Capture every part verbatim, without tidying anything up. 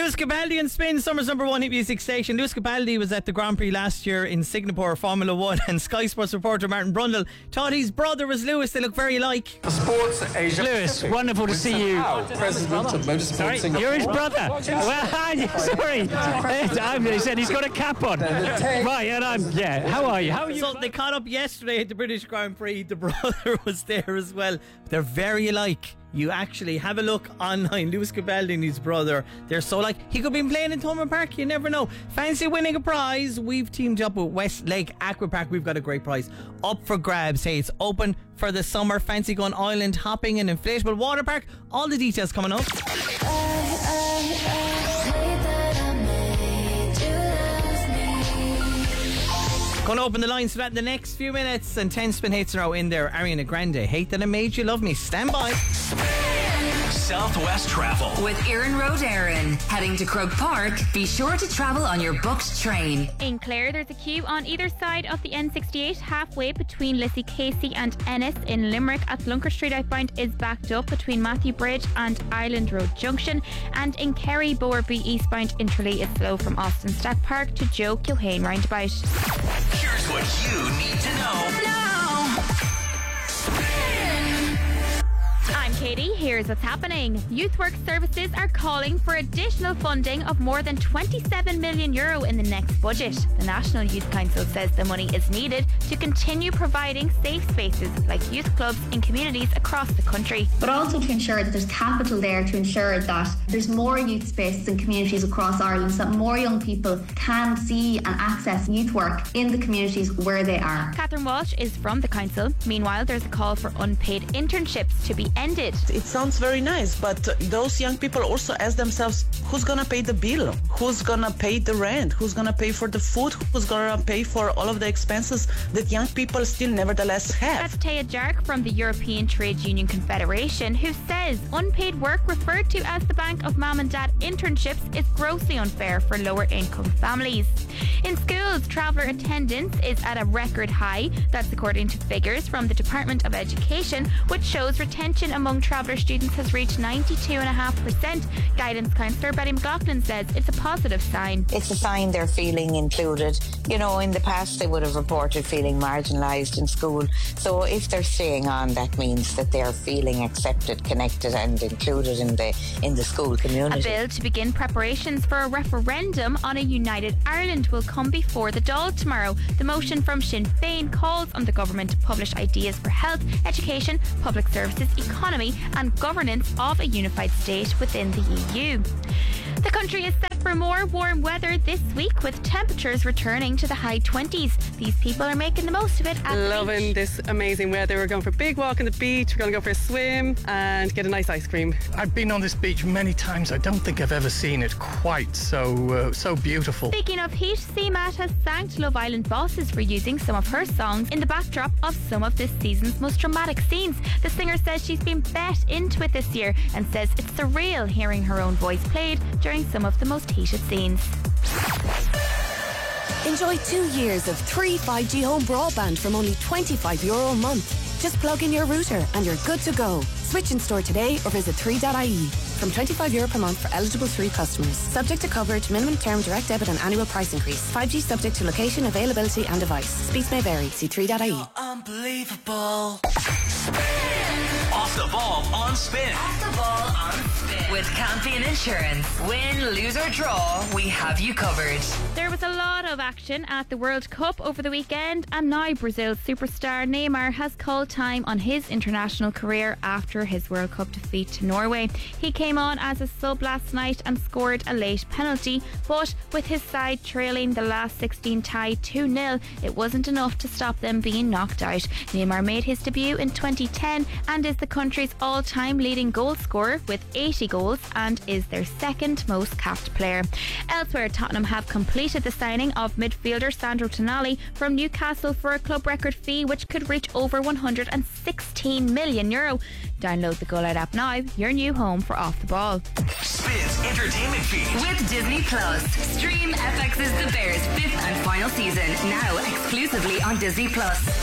Lewis Capaldi in Spain, summer's number one hit music station. Lewis Capaldi was at the Grand Prix last year in Singapore, Formula One, and Sky Sports reporter Martin Brundle thought his brother was Lewis. They look very alike. For Sports Asia Lewis, Pacific, wonderful to see you. Howe, President of Motorsport Sorry, Singapore. you're his brother. Well, sorry. I'm, he said he's got a cap on. Right, and I'm, yeah. How are you? How are you? So they caught up yesterday at the British Grand Prix. The brother was there as well. They're very alike. You actually have a look online. Lewis Capaldi and his brother, they're so like. He could be playing in Thomond Park, you never know. Fancy winning a prize? We've teamed up with Westlake Aqua Park. We've got a great prize up for grabs. Hey, it's open for the summer. Fancy going island hopping in inflatable water park. All the details coming up. Going to open the lines for that in the next few minutes, and ten spin hits are out in there. Ariana Grande, Hate That I Made You Love Me. Stand by. Southwest Travel with Erin Road Erin. Heading to Croke Park, be sure to travel on your booked train. In Clare, there's a queue on either side of the N sixty-eight, halfway between Lissy Casey and Ennis. In Limerick, at Lunker Street outbound is backed up between Matthew Bridge and Island Road Junction. And in Kerry, Bowerby eastbound in Tralee is slow from Austin Stack Park to Joe Kilhane roundabout. Here's what you need to know now. I'm Katie. Here's what's happening. Youth Work Services are calling for additional funding of more than twenty-seven million euro in the next budget. The National Youth Council says the money is needed to continue providing safe spaces like youth clubs in communities across the country. But also to ensure that there's capital there to ensure that there's more youth spaces in communities across Ireland so that more young people can see and access youth work in the communities where they are. Catherine Walsh is from the council. Meanwhile, there's a call for unpaid internships to be ended. It sounds very nice, but those young people also ask themselves, who's gonna pay the bill? Who's gonna pay the rent? Who's gonna pay for the food? Who's gonna pay for all of the expenses that young people still nevertheless have? That's Taya Jark from the European Trade Union Confederation, who says unpaid work referred to as the bank of mum and dad internships is grossly unfair for lower income families. In schools, traveller attendance is at a record high. That's according to figures from the Department of Education, which shows retention among traveller students has reached ninety-two point five percent. Guidance counsellor Betty McLaughlin says it's a positive sign. It's a sign they're feeling included. You know, in the past they would have reported feeling marginalised in school. So if they're staying on, that means that they're feeling accepted, connected and included in the in the school community. A bill to begin preparations for a referendum on a united Ireland will come before the Dáil tomorrow. The motion from Sinn Féin calls on the government to publish ideas for health, education, public services, economy and governance of a unified state within the E U. The country is set for more warm weather this week, with temperatures returning to the high twenties. These people are making the most of it at Loving the beach. this amazing weather. We're going for a big walk on the beach. We're going to go for a swim and get a nice ice cream. I've been on this beach many times. I don't think I've ever seen it quite so uh, so beautiful. Speaking of heat, C MAT has thanked Love Island bosses for using some of her songs in the backdrop of some of this season's most dramatic scenes. The singer says she's been bet into it this year and says it's surreal hearing her own voice played during some of the most heated scenes. Enjoy two years of three five G home broadband from only twenty-five euro a month. Just plug in your router and you're good to go. Switch in store today or visit three dot I E. From twenty-five euro per month for eligible three customers. Subject to coverage, minimum term, direct debit and annual price increase. five G subject to location, availability and device. Speeds may vary. See three dot I E. Unbelievable. Off the ball on Spin. Off the ball on Spin. With Campion Insurance. Win, lose or draw, we have you covered. There was a lot of action at the World Cup over the weekend, and now Brazil's superstar Neymar has called time on his international career after his World Cup defeat to Norway. He came on as a sub last night and scored a late penalty, but with his side trailing the last sixteen tie two nil, it wasn't enough to stop them being knocked out. Neymar made his debut in twenty ten and is the country's all-time leading goal scorer with eighty goals and is their second most capped player. Elsewhere, Tottenham have completed the signing of midfielder Sandro Tonali from Newcastle for a club record fee which could reach over one hundred sixteen million euro. Download the Go Loud app now, your new home for Off the Ball. Spins entertainment feed with Disney Plus. Stream F X's The Bears fifth and final season now exclusively on Disney Plus.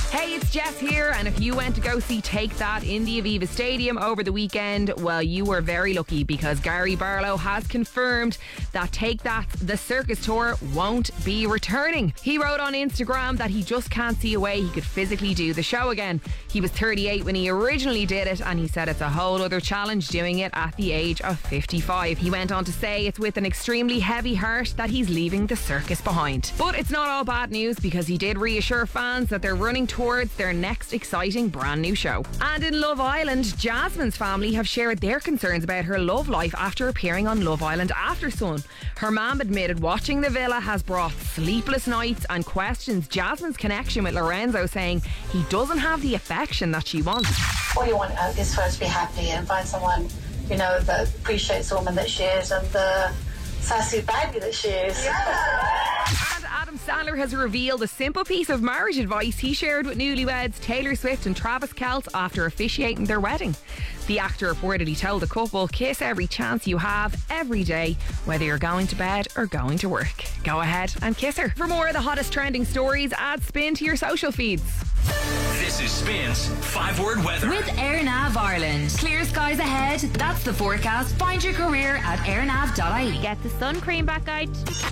Hey, it's Jess here, and if you went to go see Take That in the Aviva Stadium over the weekend, well, you were very lucky, because Gary Barlow has confirmed that Take That, the circus tour, won't be returning. He wrote on Instagram that he just can't see a way he could physically do the show again. He was thirty-eight when he originally did it, and he said it's a whole other challenge doing it at the age of fifty-five. He went on to say it's with an extremely heavy heart that he's leaving the circus behind. But it's not all bad news, because he did reassure fans that they're running towards their next exciting brand new show. And in Love Island, Jasmine's family have shared their concerns about her love life after appearing on Love Island After Sun. Her mum admitted watching the villa has brought sleepless nights and questions Jasmine's connection with Lorenzo, saying he doesn't have the affection that she wants. All you want is for her to be happy and find someone, you know, that appreciates the woman that she is and the sassy baby that she is. Yeah. And Adam Sandler has revealed a simple piece of marriage advice he shared with newlyweds Taylor Swift and Travis Kelce after officiating their wedding. The actor reportedly told the couple, kiss every chance you have, every day, whether you're going to bed or going to work. Go ahead and kiss her. For more of the hottest trending stories, add Spin to your social feeds. This is Spin's five-word weather. With AirNav Ireland. Clear skies ahead. That's the forecast. Find your career at airnav dot I E. Get the sun cream back out.